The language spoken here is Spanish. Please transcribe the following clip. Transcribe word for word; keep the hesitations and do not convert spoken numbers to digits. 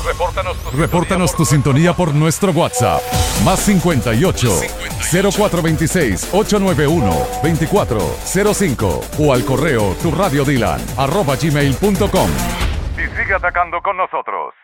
Repórtanos tu, Repórtanos sintonía, tu sintonía por nuestro WhatsApp. Más cincuenta y ocho, cero cuatro veintiséis, ochocientos noventa y uno, veinticuatro cero cinco o al correo tu radio dylan arroba gmail punto com. y sigue atacando con nosotros.